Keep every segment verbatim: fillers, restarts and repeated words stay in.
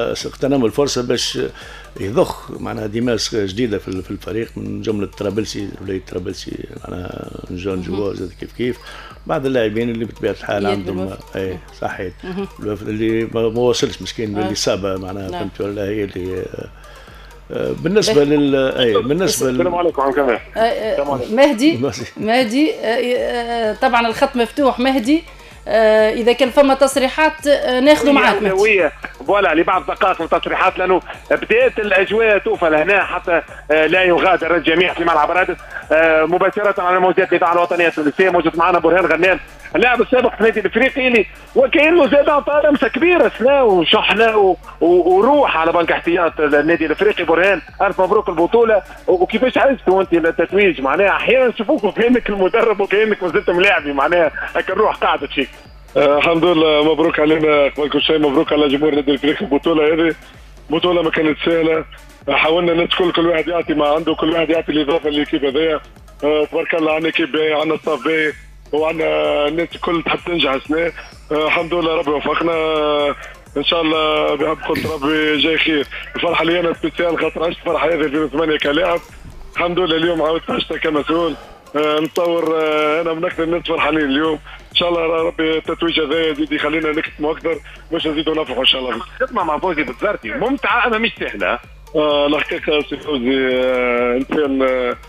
اغتنم الفرصه باش يضخ معناها دماغ جديده في الفريق من جمله طرابلسي وليد طرابلسي معناها جون جواز كيف كيف بعض اللاعبين اللي بطبيعه الحال عندهم اي صحيح اللي ما وصلش مسكين اللي اصابه معناها فهمت ولا هي اللي بالنسبه لل اي بالنسبه السلام عليكم عم كمان مهدي مهدي طبعا الخط مفتوح مهدي آه اذا كان فما تصريحات آه ناخذوا معاك اولويه فوالا لبعض دقائق من التصريحات لانه بدات الاجواء توصل هنا حتى آه لا يغادر الجميع في ملعب رادس آه مباشره على موجات الاذاعه الوطنيه التونسيه. موجود معنا برهان غنام اللاعب السابق في النادي الافريقي اللي وكانه زاد عطى لمسه كبيره سلا وشحنه وروح على بنك احتياط النادي الافريقي. برهان الف مبروك البطوله وكيفاش عشتوا انت التتويج معناها احيانا نشوفوك كانك المدرب وكانك مازلت ملاعبي معناها هكا الروح قاعده فيك. آه الحمد لله مبروك علينا قبل كل شيء مبروك على جمهور النادي الافريقي. البطوله هذه بطوله ما كانت سهله حاولنا ندخل كل واحد يعطي ما عنده كل واحد يعطي الاضافه للكيب هذايا. آه تبارك الله عندنا كيب باهي عندنا ستاف باهي وعندنا الناس الكل تحب تنجح السنه. آه الحمد لله ربي وفقنا آه ان شاء الله بحب قلت ربي جاي خير. الفرحه اللي انا سبيسيال خاطر عشت الفرحه هذه في ألفين وثمانية كلاعب الحمد لله اليوم عاودت عشتها كمسؤول. آه نتصور آه انا من اكثر الناس فرحانين اليوم ان شاء الله ربي التتويج هذا يزيد يخلينا نكتموا اكثر باش نزيدوا نفرحوا ان شاء الله. الخدمه مع فوزي بالزرتي ممتعه اما مش سهله. آه الحقيقه سي فوزي آه انسان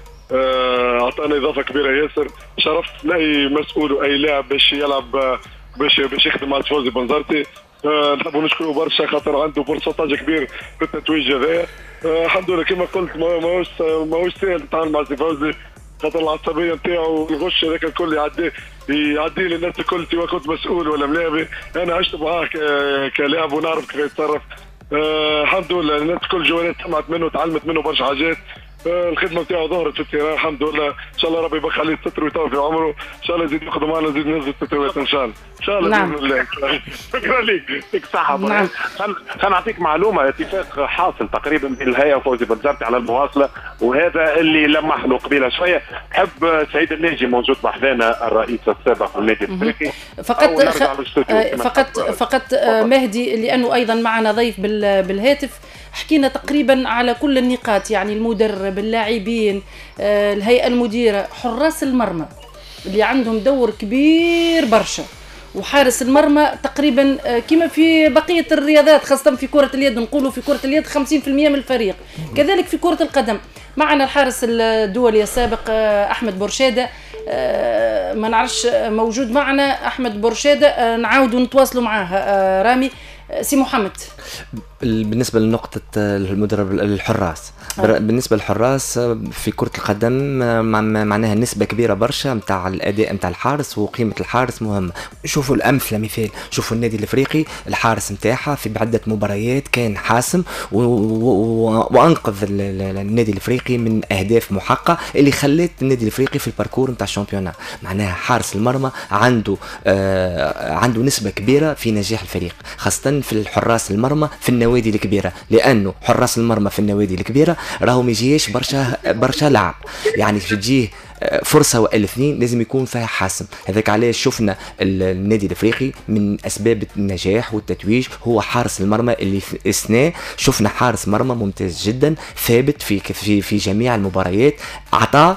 آه اعطانا اضافه كبيره ياسر. شرف لاي مسؤول واي لاعب باش يلعب آه باش باش يخدم مع فوزي بنزرتي. آه نحبوا نشكروا برشا خاطر عنده برسنتاج كبير في التتويج هذايا. آه الحمد لله كما قلت ماهوش ماهوش سهل نتعامل مع سي فوزي خاطر العصبيه نتاعو والغش هذاك الكل يعدي يعدي للناس الكل سواء كنت مسؤول ولا ملاعبي. انا عشت معاه كلاعب ونعرف كيف يتصرف. آه الحمد لله الناس الكل جوانات سمعت منه تعلمت منه برشا حاجات. آه الخدمه نتاعو ظهرت في التيران الحمد لله ان شاء الله ربي يبقى عليه الستر ويطول في عمره ان شاء الله يزيد ياخذ معنا يزيد ينزل التتويات ان شاء الله ان شاء الله نعم. باذن الله. شكرا لك يعطيك الصحه. نعم. خلينا نعطيك معلومه اتفاق حاصل تقريبا بين الهيئه وفوزي بنزرتي على المواصله وهذا اللي لمح له قبيله شويه. حب سعيد الناجي موجود بحذانا الرئيس السابق للنادي الافريقي. فقط فقط فقط مهدي لانه ايضا معنا ضيف بالهاتف حكينا تقريبا على كل النقاط يعني المدرب اللاعبين الهيئه المديره حراس المرمى اللي عندهم دور كبير برشا وحارس المرمى تقريبا كما في بقيه الرياضات خاصه في كره اليد نقولوا في كره اليد خمسين بالمئة من الفريق كذلك في كره القدم. معنا الحارس الدولي السابق احمد بورشاده ما نعرفش موجود معنا احمد بورشاده نعاودوا نتواصلوا معاه. رامي سي محمد بالنسبة لنقطة المدرب الحراس آه. بالنسبة للحراس في كرة القدم معناها نسبة كبيرة برشا متاع الأداء متاع الحارس وقيمة الحارس مهمة. شوفوا الأمثلة مثال شوفوا النادي الأفريقي الحارس متاعها في بعدة مباريات كان حاسم و... و... وأنقذ النادي الأفريقي من أهداف محققة اللي خلت النادي الأفريقي في الباركور متاع الشامبيونات. معناها حارس المرمى عنده آه... عنده نسبة كبيرة في نجاح الفريق خاصة في الحراس المرمى في النوادي الكبيرة لأنه حراس المرمى في النوادي الكبيرة راهو ما يجيش برشا برشا لعب يعني تجيه فرصة ولا اثنين لازم يكون فيها حاسم. هذاك علاش شفنا النادي الافريقي من اسباب النجاح والتتويج هو حارس المرمى اللي السنة شفنا حارس مرمى ممتاز جدا ثابت في في في جميع المباريات عطى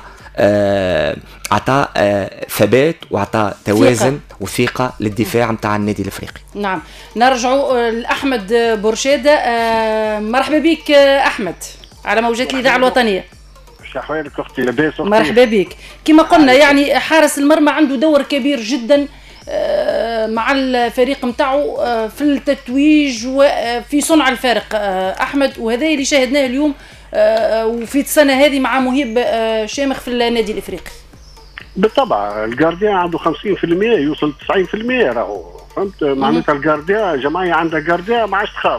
آه عطى آه ثبات وعطى توازن وثقة للدفاع متاع النادي الافريقي. نعم نرجعوا لأحمد بورشاده. آه مرحبا بك احمد على موجات الاذاعه الوطنيه. شحوالك اختي لاباس اختي. مرحبا بك. كما قلنا يعني حارس المرمى عنده دور كبير جدا آه مع الفريق متاعه آه في التتويج وفي صنع الفارق آه احمد وهذا اللي شاهدناه اليوم آه وفي السنه هذه مع مهيب آه شامخ في النادي الافريقي. بالطبع الجارديان عنده خمسين بالمئة يوصل تسعين بالمئة راهو فهمت معناتها الجارديان جماعيه عندها جارديان ما عادش تخاف.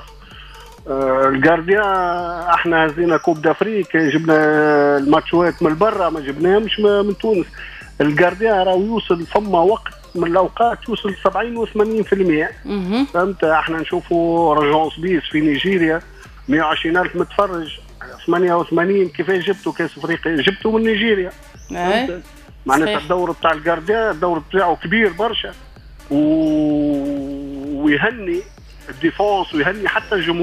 آه الجارديان احنا هزينا كوب دافريك جبنا الماتشوات من برا ما جبناهمش من تونس. الجارديان راهو يوصل فما وقت من الاوقات يوصل سبعين و ثمانين بالمئة فهمت. احنا نشوفوا رجونس بيس في نيجيريا مئة وعشرين ألف متفرج ثمانية وثمانين كيفاش جبتوا كاس افريقيا جبتوا من نيجيريا أه. معناتها الدور بتاع الجارديان الدور بتاعه كبير برشا و... ويهني الديفونس ويهني حتى الجمهور